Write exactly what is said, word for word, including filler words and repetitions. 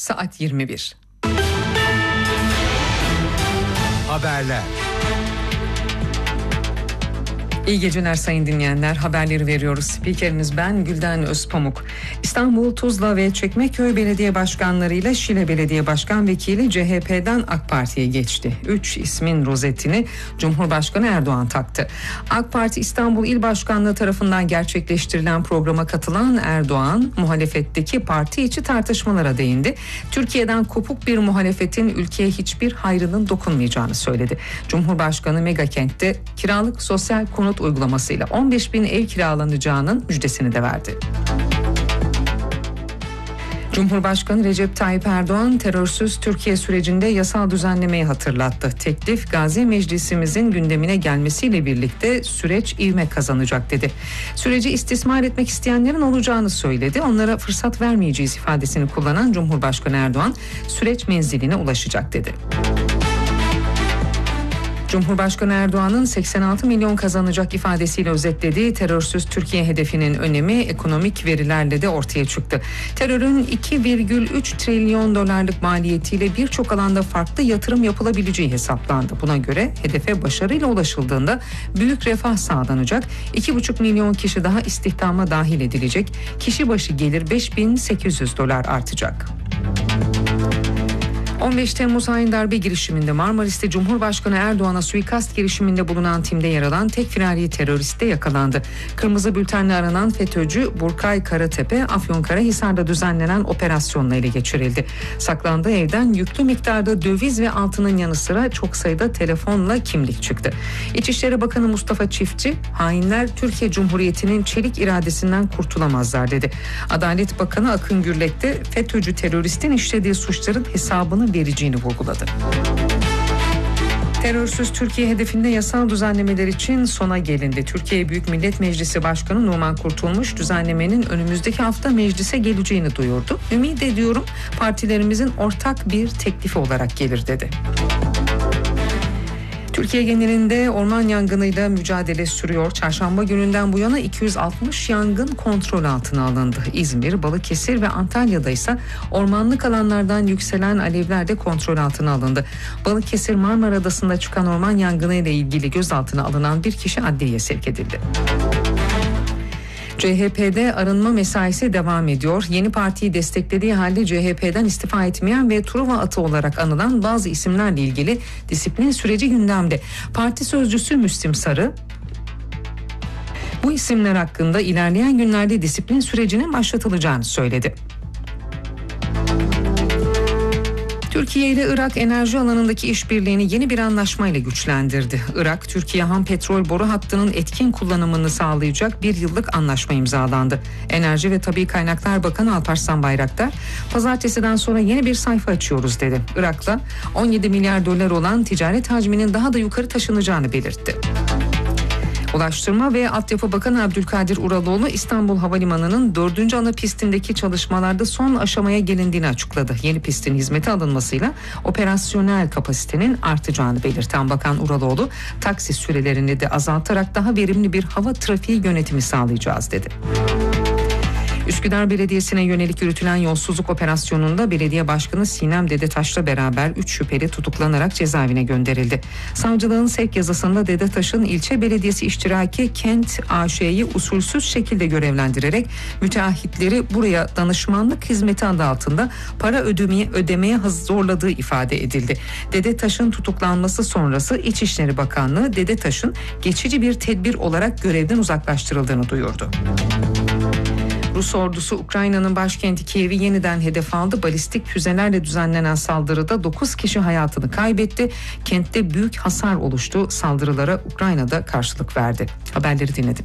saat yirmi bir. Haberler. İyi geceler sayın dinleyenler. Haberleri veriyoruz. Spikeriniz ben Gülden Özpamuk. İstanbul, Tuzla ve Çekmeköy Belediye Başkanlarıyla Şile Belediye Başkan Vekili C H P'den AK Parti'ye geçti. Üç ismin rozetini Cumhurbaşkanı Erdoğan taktı. AK Parti İstanbul İl Başkanlığı tarafından gerçekleştirilen programa katılan Erdoğan, muhalefetteki parti içi tartışmalara değindi. Türkiye'den kopuk bir muhalefetin ülkeye hiçbir hayrının dokunmayacağını söyledi. Cumhurbaşkanı Megakent'te kiralık sosyal konut uygulamasıyla on beş bin ev kiralanacağının müjdesini de verdi. Cumhurbaşkanı Recep Tayyip Erdoğan terörsüz Türkiye sürecinde yasal düzenlemeyi hatırlattı. Teklif Gazi Meclisimizin gündemine gelmesiyle birlikte süreç ivme kazanacak dedi. Süreci istismar etmek isteyenlerin olacağını söyledi. Onlara fırsat vermeyeceğiz ifadesini kullanan Cumhurbaşkanı Erdoğan süreç menziline ulaşacak dedi. Cumhurbaşkanı Erdoğan'ın seksen altı milyon kazanacak ifadesiyle özetlediği terörsüz Türkiye hedefinin önemi ekonomik verilerle de ortaya çıktı. Terörün iki virgül üç trilyon dolarlık maliyetiyle birçok alanda farklı yatırım yapılabileceği hesaplandı. Buna göre hedefe başarıyla ulaşıldığında büyük refah sağlanacak, iki buçuk milyon kişi daha istihdama dahil edilecek, kişi başı gelir beş bin sekiz yüz dolar artacak. on beş Temmuz hain darbe girişiminde Marmaris'te Cumhurbaşkanı Erdoğan'a suikast girişiminde bulunan timde yer alan tek firari terörist de yakalandı. Kırmızı bültenle aranan FETÖ'cü Burkay Karatepe, Afyonkarahisar'da düzenlenen operasyonla ele geçirildi. Saklandığı evden yüklü miktarda döviz ve altının yanı sıra çok sayıda telefonla kimlik çıktı. İçişleri Bakanı Mustafa Çiftçi, hainler Türkiye Cumhuriyeti'nin çelik iradesinden kurtulamazlar dedi. Adalet Bakanı Akın Gürlek de FETÖ'cü teröristin işlediği suçların hesabını vereceğini vurguladı. Terörsüz Türkiye hedefinde yasal düzenlemeler için sona gelindi. Türkiye Büyük Millet Meclisi Başkanı Numan Kurtulmuş düzenlemenin önümüzdeki hafta meclise geleceğini duyurdu. Ümit ediyorum partilerimizin ortak bir teklifi olarak gelir dedi. Türkiye genelinde orman yangınıyla mücadele sürüyor. Çarşamba gününden bu yana iki yüz altmış yangın kontrol altına alındı. İzmir, Balıkesir ve Antalya'da ise ormanlık alanlardan yükselen alevler de kontrol altına alındı. Balıkesir Marmara Adası'nda çıkan orman yangınıyla ilgili gözaltına alınan bir kişi adliyeye sevk edildi. C H P'de arınma mesaisi devam ediyor. Yeni partiyi desteklediği halde C H P'den istifa etmeyen ve Truva atı olarak anılan bazı isimlerle ilgili disiplin süreci gündemde. Parti sözcüsü Müslim Sarı, bu isimler hakkında ilerleyen günlerde disiplin sürecinin başlatılacağını söyledi. Türkiye ile Irak enerji alanındaki işbirliğini yeni bir anlaşmayla güçlendirdi. Irak, Türkiye ham petrol boru hattının etkin kullanımını sağlayacak bir yıllık anlaşma imzalandı. Enerji ve Tabii Kaynaklar Bakanı Alparslan Bayraktar, pazartesiden sonra yeni bir sayfa açıyoruz dedi. Irak'la on yedi milyar dolar olan ticaret hacminin daha da yukarı taşınacağını belirtti. Ulaştırma ve Altyapı Bakanı Abdülkadir Uraloğlu, İstanbul Havalimanı'nın dördüncü ana pistindeki çalışmalarda son aşamaya gelindiğini açıkladı. Yeni pistin hizmete alınmasıyla operasyonel kapasitenin artacağını belirten Bakan Uraloğlu, taksi sürelerini de azaltarak daha verimli bir hava trafiği yönetimi sağlayacağız dedi. Üsküdar Belediyesi'ne yönelik yürütülen yolsuzluk operasyonunda belediye başkanı Sinem Dedetaş'la beraber üç şüpheli tutuklanarak cezaevine gönderildi. Savcılığın sevk yazısında Dedetaş'ın ilçe belediyesi iştiraki Kent A Ş'yi usulsüz şekilde görevlendirerek müteahhitleri buraya danışmanlık hizmeti adı altında para ödemeye, ödemeye zorladığı ifade edildi. Dedetaş'ın tutuklanması sonrası İçişleri Bakanlığı Dedetaş'ın geçici bir tedbir olarak görevden uzaklaştırıldığını duyurdu. Rus ordusu Ukrayna'nın başkenti Kiev'i yeniden hedef aldı. Balistik füzelerle düzenlenen saldırıda dokuz kişi hayatını kaybetti. Kentte büyük hasar oluştu. Saldırılara Ukrayna'da karşılık verdi. Haberleri dinlediniz.